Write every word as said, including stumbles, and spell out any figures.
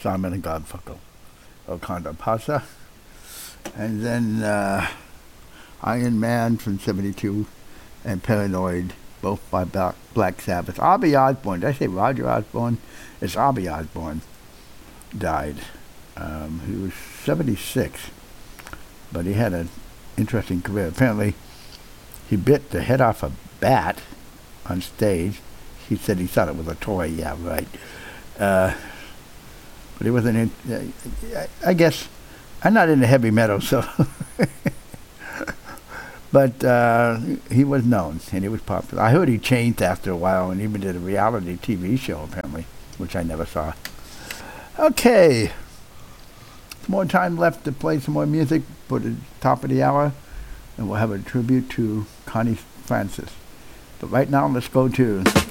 Simon and Garfunkel, O Condor and then uh, Iron Man from seventy-two, and Paranoid, both by Black, Black Sabbath. Ozzy Osbourne, did I say Roger Osbourne? It's Ozzy Osbourne, died. Um, he was seventy-six, but he had an interesting career. Apparently, he bit the head off a bat on stage. He said he thought it was a toy. Yeah, right. Uh, but he wasn't in, uh, I guess, I'm not into heavy metal, so... But uh, he was known, and he was popular. I heard he changed after a while and even did a reality T V show, apparently, which I never saw. Okay. More time left to play some more music for the top of the hour, and we'll have a tribute to Connie Francis. But right now, let's go to...